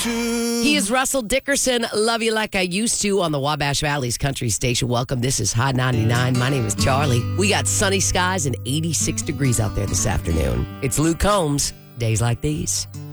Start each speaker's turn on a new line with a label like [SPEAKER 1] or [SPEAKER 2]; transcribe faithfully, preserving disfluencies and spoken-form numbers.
[SPEAKER 1] to.
[SPEAKER 2] He is Russell Dickerson. Love You Like I Used To on the Wabash Valley's Country Station. Welcome. This is Hot ninety-nine. My name is Charlie. We got sunny skies and eighty-six degrees out there this afternoon. It's Luke Combs. Days like these.